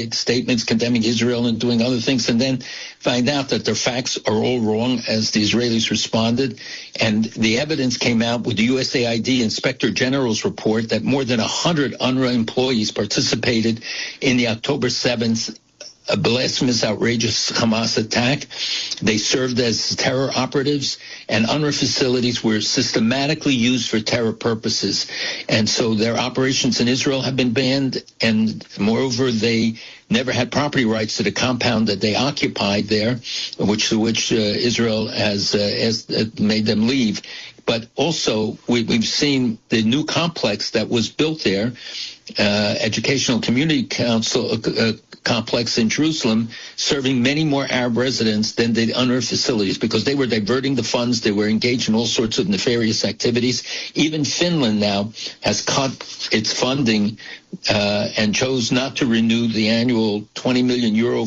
statements condemning Israel and doing other things, and then find out that their facts are all wrong as the Israelis responded. And the evidence came out with the USAID Inspector General's report that more than 100 UNRWA employees participated in the October 7th a blasphemous, outrageous Hamas attack. They served as terror operatives, and UNRWA facilities were systematically used for terror purposes. And so their operations in Israel have been banned, and moreover, they never had property rights to the compound that they occupied there, which Israel has made them leave. But also, we've seen the new complex that was built there, Educational Community Council complex in Jerusalem, serving many more Arab residents than the UNRWA facilities, because they were diverting the funds. They were engaged in all sorts of nefarious activities. Even Finland now has cut its funding and chose not to renew the annual 20 million euro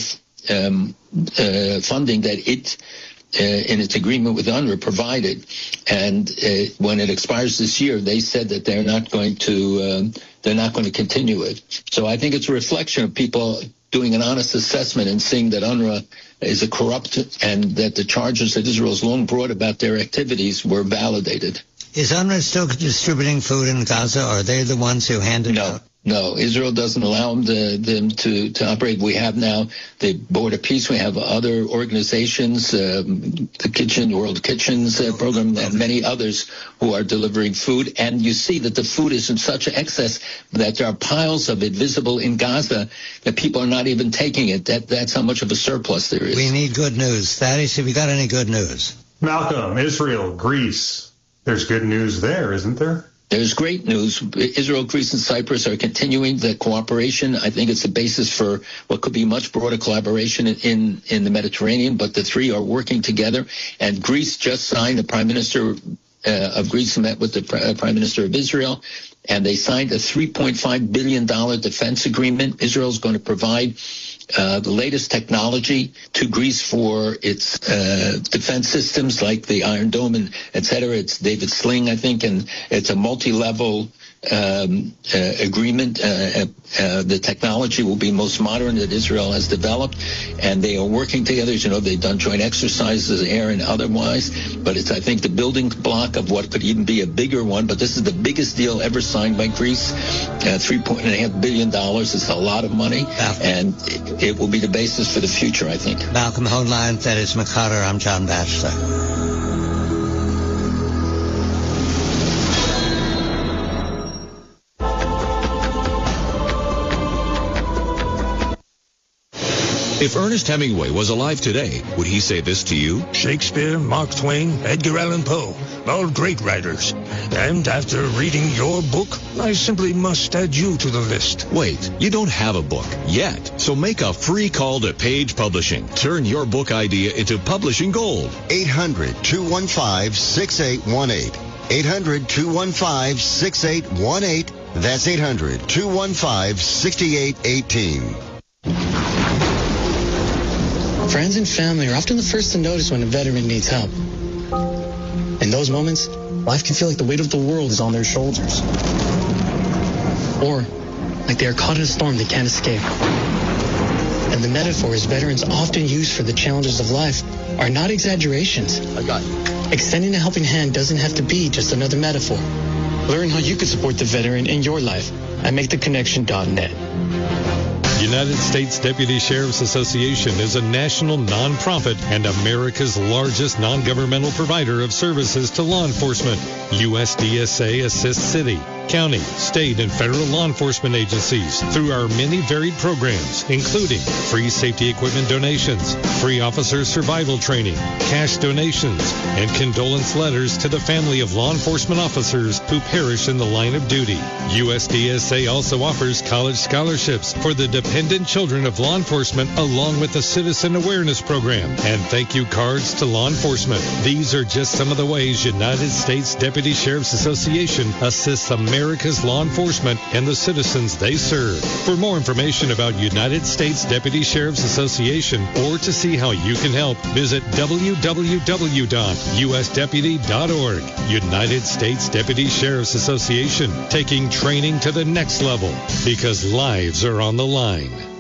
funding that it in its agreement with UNRWA provided. And when it expires this year, they said that they're not going to continue it. So I think it's a reflection of people doing an honest assessment and seeing that UNRWA is a corrupt, and that the charges that Israel has long brought about their activities were validated. Is UNRWA still distributing food in Gaza, or are they the ones who hand it out? No, Israel doesn't allow them to operate. We have now the Board of Peace. We have other organizations, the World Kitchens program, and many others who are delivering food. And you see that the food is in such excess that there are piles of it visible in Gaza that people are not even taking it. That's how much of a surplus there is. We need good news. Thaddeus, have you got any good news? Malcolm, Israel, Greece. There's good news there, isn't there? There's great news. Israel, Greece, and Cyprus are continuing the cooperation. I think it's the basis for what could be much broader collaboration in the Mediterranean, but the three are working together. And Greece just signed, the Prime Minister of Greece met with the Prime Minister of Israel, and they signed a $3.5 billion defense agreement. Israel is going to provide the latest technology to Greece for its defense systems, like the Iron Dome and et cetera. It's David Sling, I think, and it's a multi-level agreement. The technology will be most modern that Israel has developed, and they are working together. As you know, they've done joint exercises, air and otherwise, but it's, I think, the building block of what could even be a bigger one. But this is the biggest deal ever signed by Greece. $3.5 billion is a lot of money, and it will be the basis for the future, I think. Malcolm Hoenlein, Thaddeus McCarter, I'm John Batchelor. If Ernest Hemingway was alive today, would he say this to you? Shakespeare, Mark Twain, Edgar Allan Poe, all great writers. And after reading your book, I simply must add you to the list. Wait, you don't have a book yet. So make a free call to Page Publishing. Turn your book idea into publishing gold. 800-215-6818. 800-215-6818. That's 800-215-6818. Friends and family are often the first to notice when a veteran needs help. In those moments, life can feel like the weight of the world is on their shoulders. Or like they are caught in a storm they can't escape. And the metaphors veterans often use for the challenges of life are not exaggerations. Extending a helping hand doesn't have to be just another metaphor. Learn how you can support the veteran in your life at MakeTheConnection.net. United States Deputy Sheriff's Association is a national nonprofit and America's largest non-governmental provider of services to law enforcement. USDSA assists city, county, state, and federal law enforcement agencies through our many varied programs, including free safety equipment donations, free officer survival training, cash donations, and condolence letters to the family of law enforcement officers who perish in the line of duty. USDSA also offers college scholarships for the dependent children of law enforcement, along with a citizen awareness program and thank you cards to law enforcement. These are just some of the ways United States Deputy Sheriff's Association assists America's law enforcement and the citizens they serve. For more information about United States Deputy Sheriff's Association, or to see how you can help, visit www.usdeputy.org. United States Deputy Sheriff's Association, taking training to the next level, because lives are on the line.